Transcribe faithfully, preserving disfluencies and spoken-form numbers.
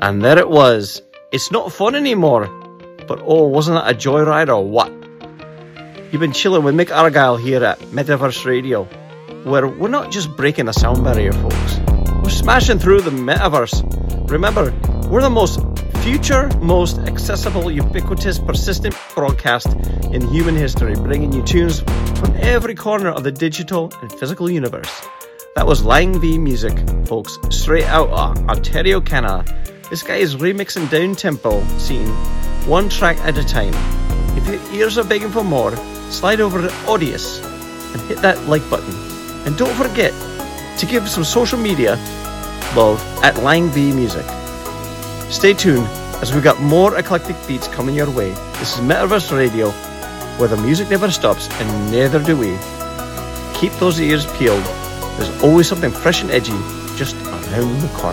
And there it was. It's not fun anymore. But oh, wasn't that a joyride or what? You've been chilling with Mick Argyle here at Metaverse Radio, where we're not just breaking the sound barrier, folks. We're smashing through the metaverse. Remember, we're the most future, most accessible, ubiquitous, persistent broadcast in human history, bringing you tunes from every corner of the digital and physical universe. That was Lang V Music, folks, straight out of Ontario, Canada. This guy is remixing down-tempo scene, one track at a time. If your ears are begging for more, slide over to Audius and hit that like button. And don't forget to give some social media love at Lang V Music. Stay tuned as we got more eclectic beats coming your way. This is Metaverse Radio, where the music never stops and neither do we. Keep those ears peeled. There's always something fresh and edgy just around the corner.